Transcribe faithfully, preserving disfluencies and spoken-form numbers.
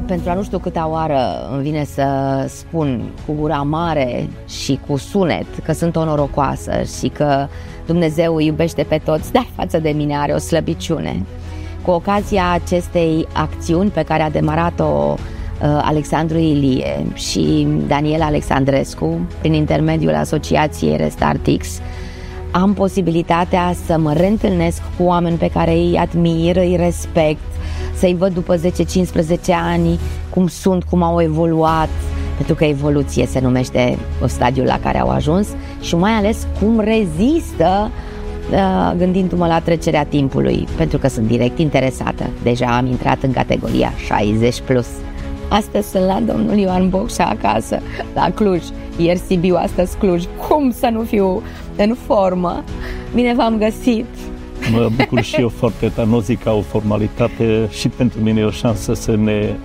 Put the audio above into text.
Pentru a nu știu câta oară îmi vine să spun cu gura mare și cu sunet că sunt o norocoasă și că Dumnezeu îi iubește pe toți, dar față de mine are o slăbiciune. Cu ocazia acestei acțiuni pe care a demarat-o Alexandru Ilie și Daniela Alexandrescu prin intermediul asociației Restart X, am posibilitatea să mă reîntâlnesc cu oameni pe care îi admir, îi respect, să-i văd după zece cincisprezece ani cum sunt, cum au evoluat, pentru că evoluție se numește stadiul la care au ajuns, și mai ales cum rezistă, gândindu-mă la trecerea timpului, pentru că sunt direct interesată. Deja am intrat în categoria șaizeci plus. Astăzi sunt la domnul Ioan Bocșa acasă, la Cluj. Ieri Sibiu, astăzi Cluj. Cum să nu fiu în formă? Bine v-am găsit! Mă bucur și eu foarte tare, nu zic ca o formalitate, și pentru mine e o șansă să ne